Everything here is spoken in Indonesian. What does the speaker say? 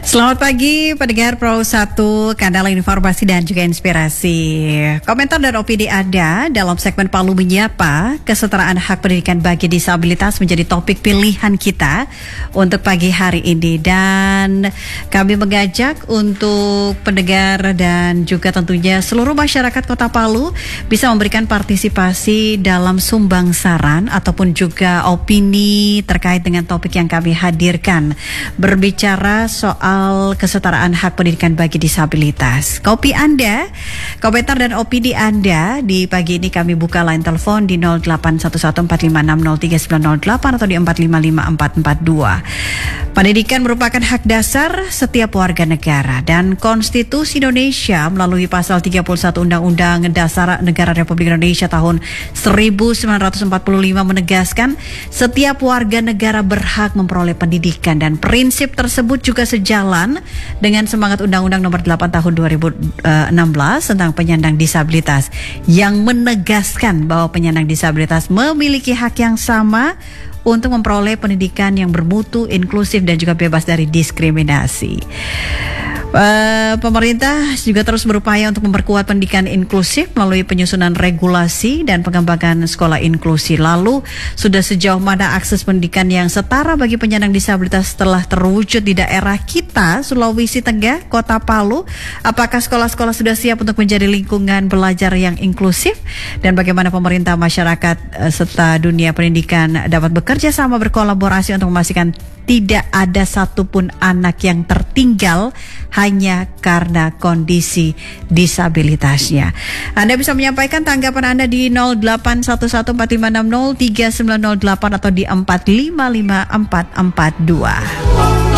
Selamat pagi pendengar Pro 1, Kanal Informasi dan juga Inspirasi. Komentar dan opini Anda dalam segmen Palu Menyapa, kesetaraan hak pendidikan bagi disabilitas menjadi topik pilihan kita untuk pagi hari ini. Dan kami mengajak untuk pendengar dan juga tentunya seluruh masyarakat Kota Palu bisa memberikan partisipasi dalam sumbang saran ataupun juga opini terkait dengan topik yang kami hadirkan. Berbicara soal kesetaraan hak pendidikan bagi disabilitas. Kopi Anda, komentar dan opini Anda di pagi ini kami buka line telepon di 081145603908 atau di 455442. Pendidikan merupakan hak dasar setiap warga negara dan Konstitusi Indonesia melalui pasal 31 Undang-Undang Dasar Negara Republik Indonesia tahun 1945 menegaskan setiap warga negara berhak memperoleh pendidikan, dan prinsip tersebut juga sejalan dengan semangat Undang-Undang Nomor 8 Tahun 2016 tentang penyandang disabilitas yang menegaskan bahwa penyandang disabilitas memiliki hak yang sama untuk memperoleh pendidikan yang bermutu, inklusif dan juga bebas dari diskriminasi. Pemerintah juga terus berupaya untuk memperkuat pendidikan inklusif melalui penyusunan regulasi dan pengembangan sekolah inklusi. Lalu, sudah sejauh mana akses pendidikan yang setara bagi penyandang disabilitas telah terwujud di daerah kita, Sulawesi Tengah, Kota Palu? Apakah sekolah-sekolah sudah siap untuk menjadi lingkungan belajar yang inklusif? Dan bagaimana pemerintah, masyarakat, serta dunia pendidikan dapat bekerja sama berkolaborasi untuk memastikan tidak ada satupun anak yang tertinggal hanya karena kondisi disabilitasnya. Anda bisa menyampaikan tanggapan Anda di 081145603908 atau di 455442.